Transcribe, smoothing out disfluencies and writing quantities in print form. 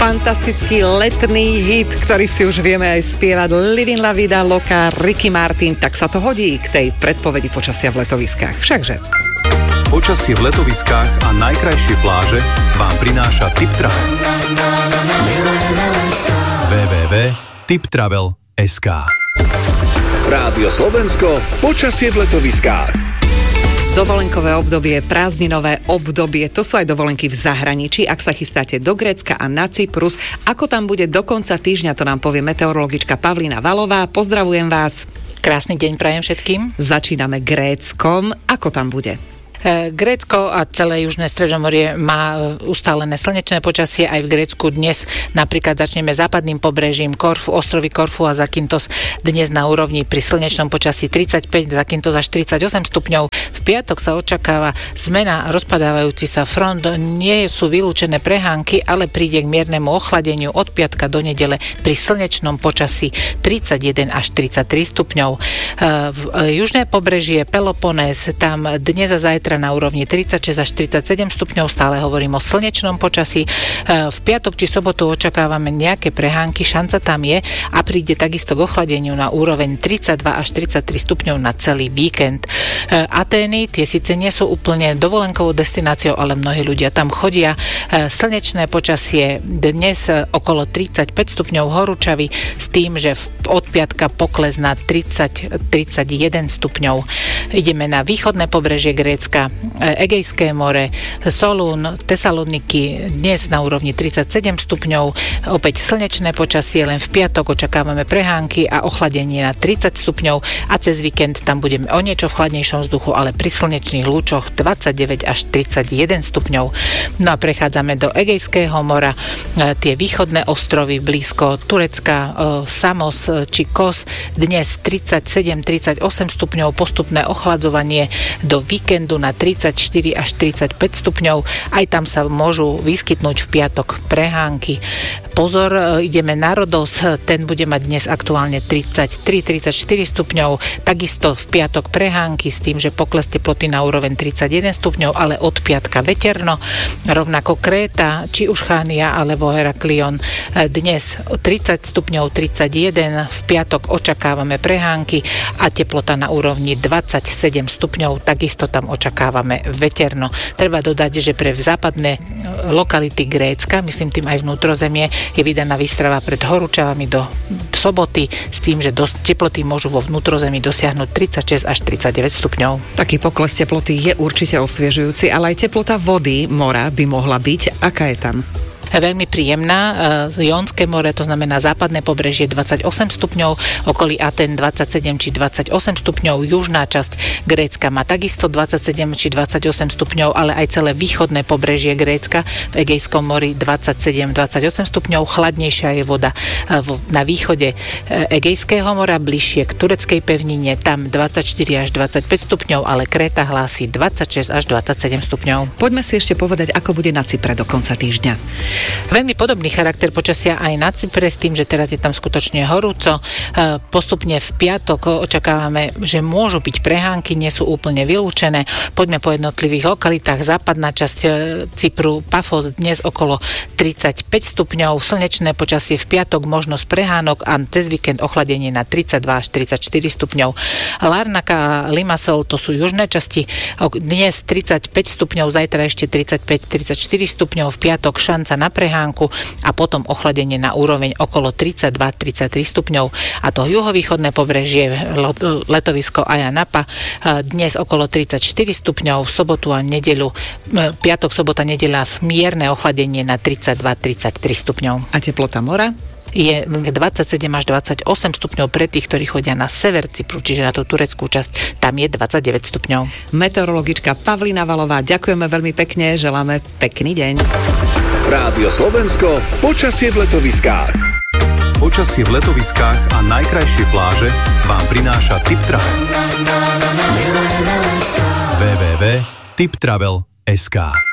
Fantastický letný hit, ktorý si už vieme aj spievať, Living La Vida Loca, Ricky Martin, tak sa to hodí k tej predpovedi počasia v letoviskách. Všakže. Počasie v letoviskách a najkrajšie pláže vám prináša Tip Travel. www.tiptravel.sk Rádio Slovensko, počasie v letoviskách. Dovolenkové obdobie, prázdninové obdobie, to sú aj dovolenky v zahraničí. Ak sa chystáte do Grécka a na Cyprus, ako tam bude do konca týždňa, to nám povie meteorologička Pavlína Valová. Pozdravujem vás. Krásny deň prajem všetkým. Začíname Gréckom. Ako tam bude? Grécko a celé južné Stredomorie má ustálené slnečné počasie. Aj v Grécku dnes napríklad začneme západným pobrežím Korfu, ostrovy Korfu a Zakynthos dnes na úrovni pri slnečnom počasí 35, Zakynthos až 38 stupňov. V piatok sa očakáva zmena, rozpadávajúci sa front, nie sú vylúčené prehánky, ale príde k miernemu ochladeniu od piatka do nedele pri slnečnom počasí 31 až 33 stupňov. Južné pobrežie Peloponés, tam dnes a zajtra na úrovni 36 až 37 stupňov, stále hovorím o slnečnom počasí. V piatok či sobotu očakávame nejaké prehánky, šanca tam je a príde takisto k ochladeniu na úroveň 32 až 33 stupňov na celý víkend. Atény, tie síce nie sú úplne dovolenkovou destináciou, ale mnohí ľudia tam chodia. Slnečné počasie dnes okolo 35 stupňov horúčavy s tým, že od piatka pokles na 30-31 stupňov. Ideme na východné pobrežie Grécka, Egejské more, Solún, Tesaloniky, dnes na úrovni 37 stupňov, opäť slnečné počasie, len v piatok očakávame prehánky a ochladenie na 30 stupňov a cez víkend tam budeme o niečo v chladnejšom vzduchu, ale pri slnečných lúčoch 29 až 31 stupňov. No a prechádzame do Egejského mora, tie východné ostrovy blízko Turecka, Samos či Kos, dnes 37-38 stupňov, postupné ochladzovanie do víkendu na 34 až 35 stupňov. Aj tam sa môžu vyskytnúť v piatok prehánky. Pozor, ideme na Rodos, ten bude mať dnes aktuálne 33-34 stupňov, takisto v piatok prehánky s tým, že pokles teploty na úroveň 31 stupňov, ale od piatka veterno. Rovnako Kréta, či už Chania alebo Heraklion, dnes 30 stupňov 31, v piatok očakávame prehánky a teplota na úrovni 27 stupňov, takisto tam očakávame veterno. Treba dodať, že pre západné lokality Grécka, myslím tým aj vnútrozemie, je vydaná výstrava pred horúčavami do soboty s tým, že teploty môžu vo vnútrozemí dosiahnuť 36 až 39 stupňov. Taký pokles teploty je určite osviežujúci, ale aj teplota vody, mora by mohla byť. Aká je tam? Veľmi príjemná. Jónske more, to znamená západné pobrežie 28 stupňov, okolí Aten 27 či 28 stupňov, južná časť Grécka má takisto 27 či 28 stupňov, ale aj celé východné pobrežie Grécka v Egejskom mori 27-28 stupňov, chladnejšia je voda na východe Egejského mora, bližšie k tureckej pevnine, tam 24 až 25 stupňov, ale Kréta hlási 26 až 27 stupňov. Poďme si ešte povedať, ako bude na Cypre do konca týždňa. Veľmi podobný charakter počasia aj na Cypre s tým, že teraz je tam skutočne horúco. Postupne v piatok očakávame, že môžu byť prehánky, nie sú úplne vylúčené. Poďme po jednotlivých lokalitách. Západná časť Cypru, Pafos, dnes okolo 35 stupňov, slnečné počasie v piatok, možnosť prehánok a cez víkend ochladenie na 32 až 34 stupňov. Larnaca a Limassol, to sú južné časti, dnes 35 stupňov, zajtra ešte 35-34 stupňov, v piatok šanca na prehánku a potom ochladenie na úroveň okolo 32-33 stupňov. A to juhovýchodné pobrežie, letovisko Ayia Napa, dnes okolo 34 stupňov, v sobotu a nedeľu, piatok, sobota, nedeľa mierne ochladenie na 32-33 stupňov. A teplota mora? Je 27 až 28 stupňov pre tých, ktorí chodia na sever Cypru, čiže na tú tureckú časť, tam je 29 stupňov. Meteorologička Pavlína Valová, ďakujeme veľmi pekne, želáme pekný deň. Rádio Slovensko, počasie v letoviskách. Počasie v letoviskách a najkrajšie pláže vám prináša Tip Travel. www.tiptravel.sk